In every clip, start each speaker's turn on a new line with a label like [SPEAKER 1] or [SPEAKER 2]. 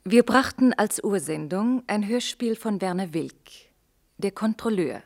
[SPEAKER 1] Wir brachten als Ursendung ein Hörspiel von Werner Wilk, Der Kontrolleur.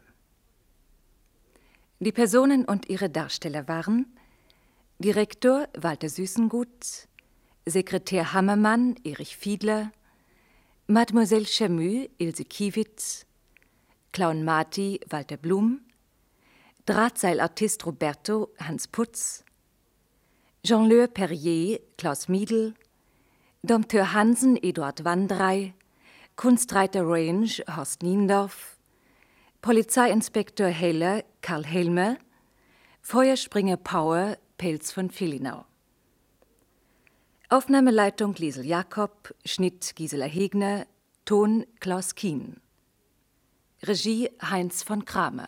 [SPEAKER 1] Die Personen und ihre Darsteller waren Direktor Walter Süßengut, Sekretär Hammermann Erich Fiedler, Mademoiselle Camus Ilse Kiewitz, Clown Marty Walter Blum, Drahtseilartist Roberto Hans Putz, Jongleur Perrier Klaus Miedl, Dompteur Hansen Eduard Wandrei, Kunstreiter Range Horst Niendorf, Polizeiinspektor Heller Karl Helmer, Feuerspringer Power Pelz von Villinau. Aufnahmeleitung Liesel Jakob, Schnitt Gisela Hegner, Ton Klaus Kien. Regie Heinz von Kramer.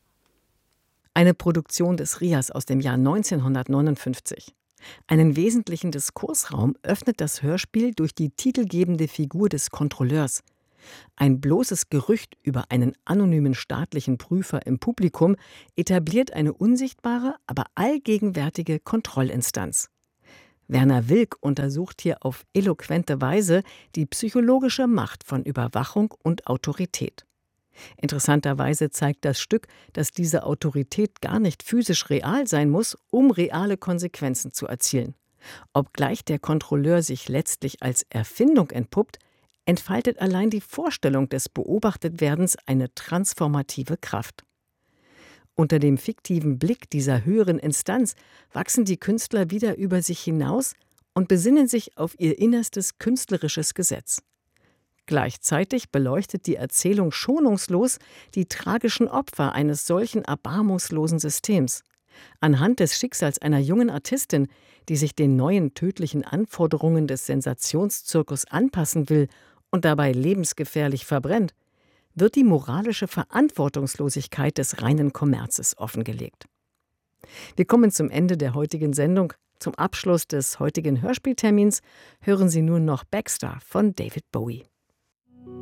[SPEAKER 2] Eine Produktion des RIAS aus dem Jahr 1959. Einen wesentlichen Diskursraum öffnet das Hörspiel durch die titelgebende Figur des Kontrolleurs. Ein bloßes Gerücht über einen anonymen staatlichen Prüfer im Publikum etabliert eine unsichtbare, aber allgegenwärtige Kontrollinstanz. Werner Wilk untersucht hier auf eloquente Weise die psychologische Macht von Überwachung und Autorität. Interessanterweise zeigt das Stück, dass diese Autorität gar nicht physisch real sein muss, um reale Konsequenzen zu erzielen. Obgleich der Kontrolleur sich letztlich als Erfindung entpuppt, entfaltet allein die Vorstellung des Beobachtetwerdens eine transformative Kraft. Unter dem fiktiven Blick dieser höheren Instanz wachsen die Künstler wieder über sich hinaus und besinnen sich auf ihr innerstes künstlerisches Gesetz. Gleichzeitig beleuchtet die Erzählung schonungslos die tragischen Opfer eines solchen erbarmungslosen Systems. Anhand des Schicksals einer jungen Artistin, die sich den neuen tödlichen Anforderungen des Sensationszirkus anpassen will und dabei lebensgefährlich verbrennt, wird die moralische Verantwortungslosigkeit des reinen Kommerzes offengelegt. Wir kommen zum Ende der heutigen Sendung. Zum Abschluss des heutigen Hörspieltermins hören Sie nun noch Baxter von David Bowie.